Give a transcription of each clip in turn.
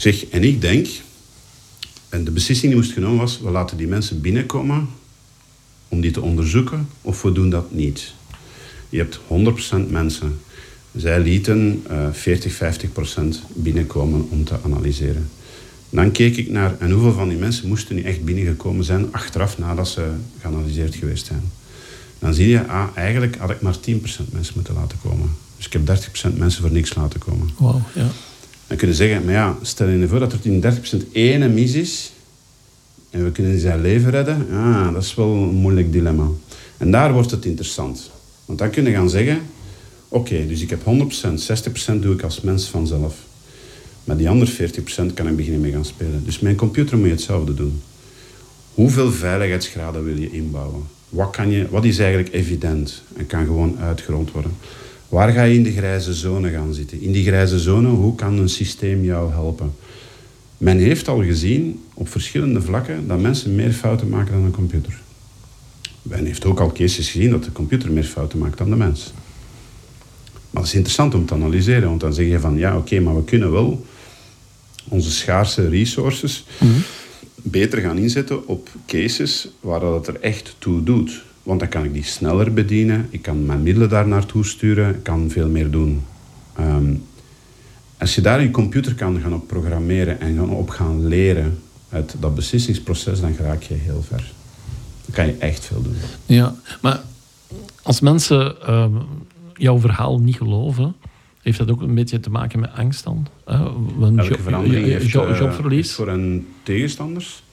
Zeg, en ik denk, en de beslissing die moest genomen was, we laten die mensen binnenkomen om die te onderzoeken, of we doen dat niet. Je hebt 100% mensen. Zij lieten 40-50% binnenkomen om te analyseren. Dan keek ik naar, en hoeveel van die mensen moesten nu echt binnengekomen zijn, achteraf nadat ze geanalyseerd geweest zijn. Dan zie je, eigenlijk had ik maar 10% mensen moeten laten komen. Dus ik heb 30% mensen voor niks laten komen. Wow, ja. Dan kun je zeggen, maar ja, stel je voor dat er in 30% ene mis is, en we kunnen zijn leven redden, dat is wel een moeilijk dilemma. En daar wordt het interessant. Want dan kun je gaan zeggen, oké, dus ik heb 100%, 60% doe ik als mens vanzelf. Maar die andere 40% kan ik beginnen mee gaan spelen. Dus met een computer moet je hetzelfde doen. Hoeveel veiligheidsgraden wil je inbouwen? Wat is eigenlijk evident en kan gewoon uitgerold worden? Waar ga je in de grijze zone gaan zitten? In die grijze zone, hoe kan een systeem jou helpen? Men heeft al gezien, op verschillende vlakken, dat mensen meer fouten maken dan een computer. Men heeft ook al cases gezien dat de computer meer fouten maakt dan de mens. Maar dat is interessant om te analyseren, want dan zeg je van, maar we kunnen wel onze schaarse resources beter gaan inzetten op cases waar dat er echt toe doet. Want dan kan ik die sneller bedienen, ik kan mijn middelen daar naartoe sturen, ik kan veel meer doen. Als je daar je computer kan gaan op programmeren en op gaan leren uit dat beslissingsproces, dan raak je heel ver. Dan kan je echt veel doen. Ja, maar als mensen jouw verhaal niet geloven, heeft dat ook een beetje te maken met angst dan? Elke verandering heeft jobverlies? voor een tegenstanders.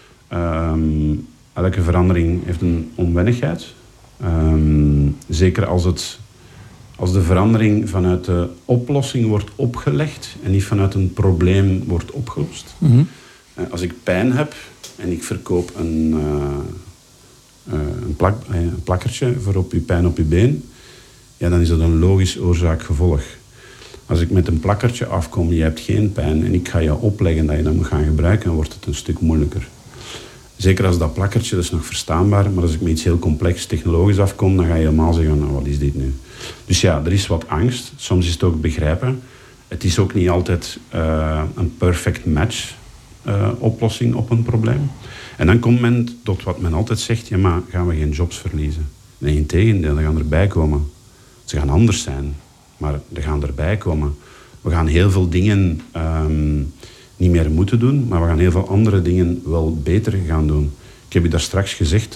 Elke verandering heeft een onwennigheid. Zeker als de verandering vanuit de oplossing wordt opgelegd en niet vanuit een probleem wordt opgelost. Mm-hmm. Als ik pijn heb en ik verkoop een plakkertje voor op je pijn op je been, dan is dat een logisch oorzaak-gevolg. Als ik met een plakkertje afkom, je hebt geen pijn en ik ga je opleggen dat je dat moet gaan gebruiken, dan wordt het een stuk moeilijker. Zeker als dat plakkertje, dat is nog verstaanbaar, maar als ik met iets heel complex technologisch afkom, dan ga je helemaal zeggen, wat is dit nu? Dus er is wat angst. Soms is het ook begrijpen. Het is ook niet altijd een perfect match oplossing op een probleem. En dan komt men tot wat men altijd zegt, maar gaan we geen jobs verliezen? Nee, integendeel, die gaan erbij komen. Ze gaan anders zijn, maar die gaan erbij komen. We gaan heel veel dingen niet meer moeten doen, maar we gaan heel veel andere dingen wel beter gaan doen. Ik heb je daar straks gezegd,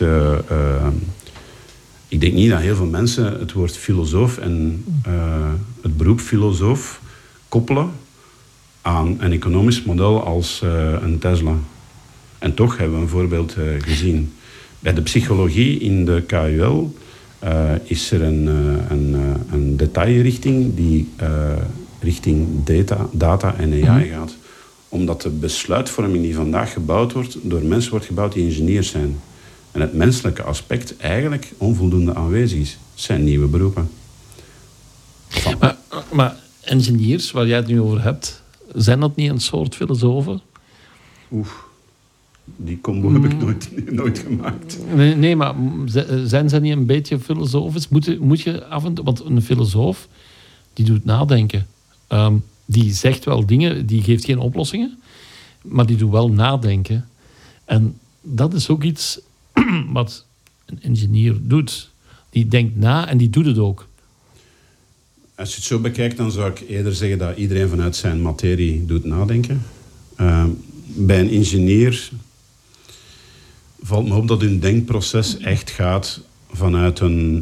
ik denk niet dat heel veel mensen het woord filosoof en het beroep filosoof koppelen aan een economisch model als een Tesla. En toch hebben we een voorbeeld gezien. Bij de psychologie in de KUL is er een detailrichting die richting data en AI gaat. Omdat de besluitvorming die vandaag gebouwd wordt, door mensen wordt gebouwd die ingenieurs zijn. En het menselijke aspect eigenlijk onvoldoende aanwezig is. Het zijn nieuwe beroepen. Maar ingenieurs, waar jij het nu over hebt, zijn dat niet een soort filosofen? Die combo heb ik nooit gemaakt. Nee, maar zijn ze niet een beetje filosofisch? Moet je af en toe... Want een filosoof, die doet nadenken. Die zegt wel dingen, die geeft geen oplossingen, maar die doet wel nadenken. En dat is ook iets wat een ingenieur doet. Die denkt na en die doet het ook. Als je het zo bekijkt, dan zou ik eerder zeggen dat iedereen vanuit zijn materie doet nadenken. Bij een ingenieur valt me op dat hun denkproces echt gaat vanuit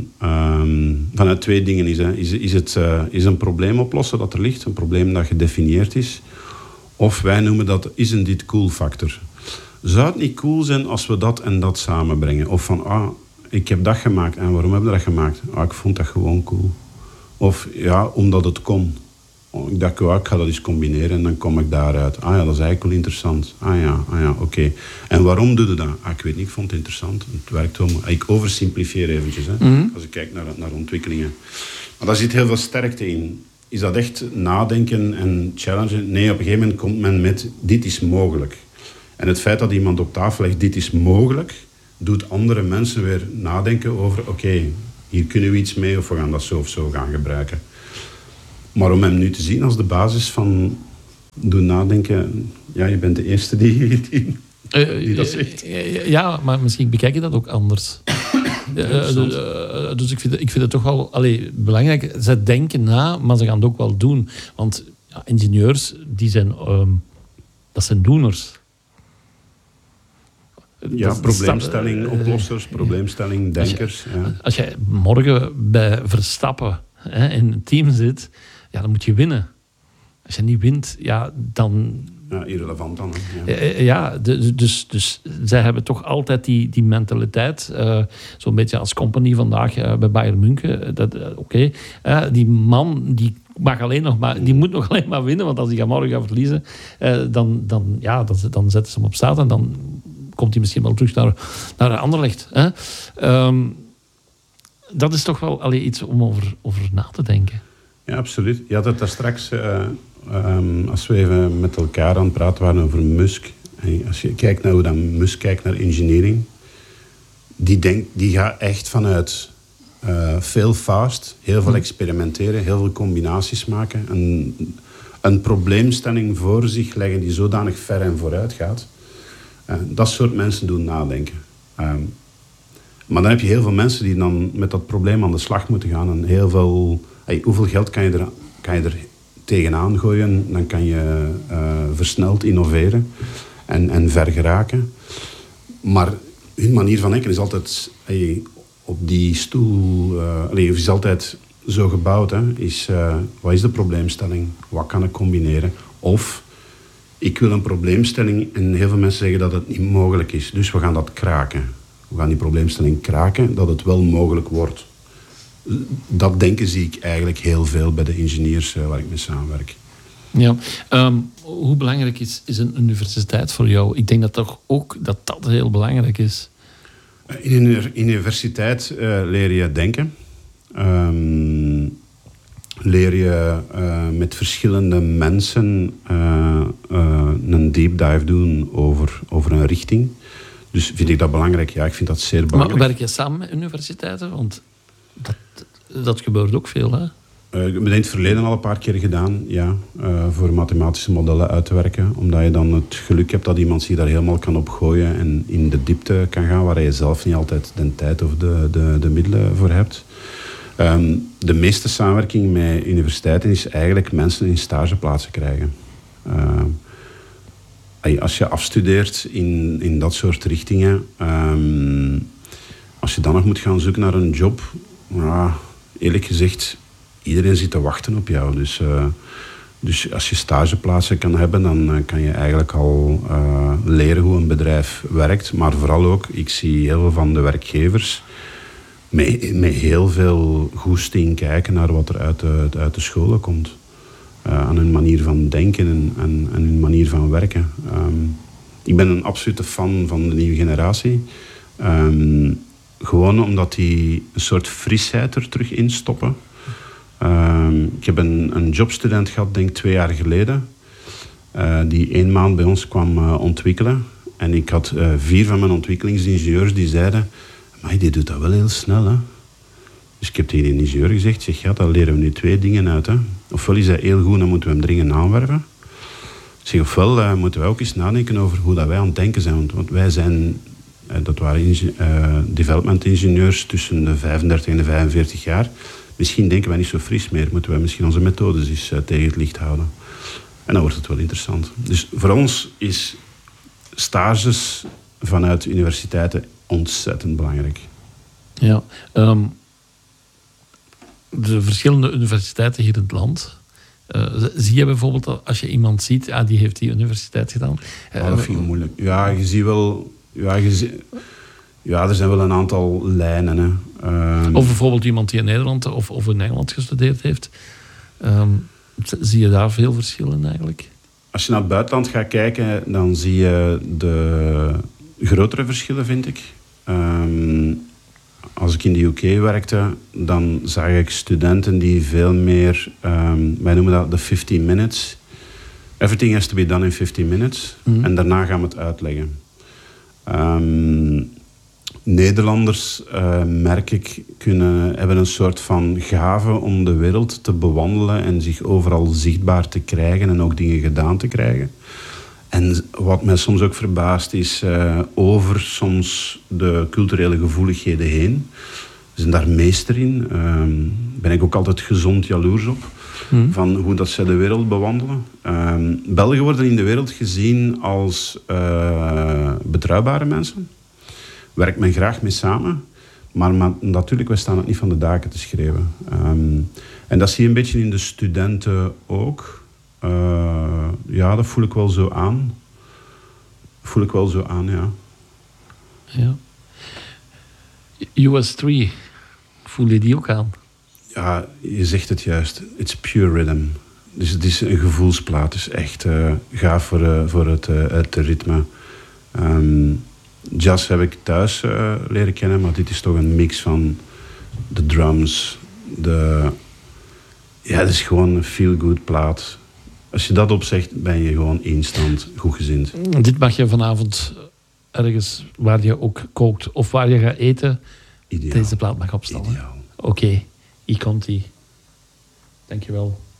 twee dingen. Is een probleem oplossen dat er ligt, een probleem dat gedefinieerd is. Of wij noemen dat, is een dit cool factor. Zou het niet cool zijn als we dat en dat samenbrengen? Of van, ik heb dat gemaakt. En waarom heb je dat gemaakt? Ik vond dat gewoon cool. Of omdat het kon. Ik dacht, ik ga dat eens combineren en dan kom ik daaruit. Dat is eigenlijk wel interessant. Oké. En waarom doe je dat? Ik weet niet, ik vond het interessant. Het werkt wel. Ik oversimplifieer eventjes, als ik kijk naar ontwikkelingen. Maar daar zit heel veel sterkte in. Is dat echt nadenken en challengen? Nee, op een gegeven moment komt men met, dit is mogelijk. En het feit dat iemand op tafel legt, dit is mogelijk, doet andere mensen weer nadenken over, oké, hier kunnen we iets mee of we gaan dat zo of zo gaan gebruiken. Maar om hem nu te zien als de basis van doen nadenken. Ja, je bent de eerste die dat zegt. Ja, maar misschien bekijk je dat ook anders. Dus ik vind het toch wel belangrijk. Ze denken na, maar ze gaan het ook wel doen. Want ingenieurs, die zijn, dat zijn doeners. Ja, probleemstelling, oplossers, probleemstelling, denkers. Als jij morgen bij Verstappen in een team zit, dan moet je winnen. Als je niet wint, dan... Ja, irrelevant dan. Dus zij hebben toch altijd die mentaliteit. Zo'n beetje als company vandaag bij Bayern München. Die man die moet nog alleen maar winnen. Want als hij morgen gaat verliezen, dan zetten ze hem op straat. En dan komt hij misschien wel terug naar Anderlecht. Dat is toch wel iets om over na te denken. Ja, absoluut. Je had het daar straks... als we even met elkaar aan het praten waren over Musk. Als je kijkt naar hoe dan Musk kijkt naar engineering. Die gaat echt vanuit veel fast, heel veel experimenteren, heel veel combinaties maken. Een probleemstelling voor zich leggen die zodanig ver en vooruit gaat. Dat soort mensen doen nadenken. Maar dan heb je heel veel mensen die dan met dat probleem aan de slag moeten gaan. En heel veel... hoeveel geld kan je er tegenaan gooien? Dan kan je versneld innoveren en ver geraken. Maar hun manier van denken is altijd... op die stoel... is altijd zo gebouwd. Wat is de probleemstelling? Wat kan ik combineren? Of... ik wil een probleemstelling en heel veel mensen zeggen dat het niet mogelijk is. Dus we gaan dat kraken. We gaan die probleemstelling kraken, dat het wel mogelijk wordt. Dat denken zie ik eigenlijk heel veel bij de ingenieurs waar ik mee samenwerk. Ja, hoe belangrijk is een universiteit voor jou? Ik denk dat toch ook dat heel belangrijk is. In een universiteit leer je denken. Leer je met verschillende mensen een deep dive doen over een richting. Dus vind ik dat belangrijk? Ja, ik vind dat zeer belangrijk. Maar werk je samen met universiteiten? Want dat gebeurt ook veel, hè? Ik heb het in het verleden al een paar keer gedaan, ja. Voor mathematische modellen uit te werken. Omdat je dan het geluk hebt dat iemand zich daar helemaal kan opgooien en in de diepte kan gaan, waar je zelf niet altijd de tijd of de middelen voor hebt. De meeste samenwerking met universiteiten is eigenlijk mensen in stageplaatsen krijgen. Als je afstudeert in dat soort richtingen, als je dan nog moet gaan zoeken naar een job, eerlijk gezegd, iedereen zit te wachten op jou. Dus als je stageplaatsen kan hebben, dan kan je eigenlijk al leren hoe een bedrijf werkt. Maar vooral ook, ik zie heel veel van de werkgevers met heel veel goesting kijken naar wat er uit de scholen komt. Aan hun manier van denken en hun manier van werken. Ik ben een absolute fan van de nieuwe generatie. Gewoon omdat die een soort frisheid er terug in stoppen. Ik heb een jobstudent gehad, denk ik 2 jaar geleden. Die 1 maand bij ons kwam ontwikkelen. En ik had 4 van mijn ontwikkelingsingenieurs die zeiden... maar die doet dat wel heel snel, hè. Dus ik heb tegen de ingenieur gezegd... zeg, ja, daar leren we nu 2 dingen uit, hè. Ofwel is hij heel goed, dan moeten we hem dringend aanwerven. Zeg, ofwel moeten wij ook eens nadenken over hoe dat wij aan het denken zijn. Want wij zijn... dat waren development ingenieurs tussen de 35 en de 45 jaar. Misschien denken wij niet zo fris meer. Moeten wij misschien onze methodes eens tegen het licht houden. En dan wordt het wel interessant. Dus voor ons is stages vanuit universiteiten ontzettend belangrijk. Ja, de verschillende universiteiten hier in het land. Zie je bijvoorbeeld, als je iemand ziet, die heeft die universiteit gedaan. Dat vind ik moeilijk. Ja, je ziet wel... Ja, er zijn wel een aantal lijnen. Hè. Of bijvoorbeeld iemand die in Nederland of in Engeland gestudeerd heeft. Zie je daar veel verschillen eigenlijk? Als je naar het buitenland gaat kijken, dan zie je de grotere verschillen, vind ik. Als ik in de UK werkte, dan zag ik studenten die veel meer... wij noemen dat de 15 minutes. Everything has to be done in 15 minutes. En daarna gaan we het uitleggen. Nederlanders, merk ik, hebben een soort van gave om de wereld te bewandelen en zich overal zichtbaar te krijgen en ook dingen gedaan te krijgen. En wat mij soms ook verbaast is over soms de culturele gevoeligheden heen. Ze zijn daar meester in. Ben ik ook altijd gezond jaloers op. Van hoe dat zij de wereld bewandelen. Belgen worden in de wereld gezien als betrouwbare mensen. Werkt men graag mee samen. Maar natuurlijk, wij staan het niet van de daken te schreeuwen. En dat zie je een beetje in de studenten ook. Ja, dat voel ik wel zo aan. Ja. US 3, voel je die ook aan? Ja, je zegt het juist. It's pure rhythm. Dus het is een gevoelsplaat. Het is echt gaaf voor het ritme. Jazz heb ik thuis leren kennen, maar dit is toch een mix van de drums. Ja, het is gewoon een feel-good plaat. Als je dat opzegt, ben je gewoon instant goedgezind. Dit mag je vanavond ergens waar je ook kookt of waar je gaat eten, Ideaal. deze plaat mag opstellen. Ideaal. Oké, hier komt ie. Dankjewel.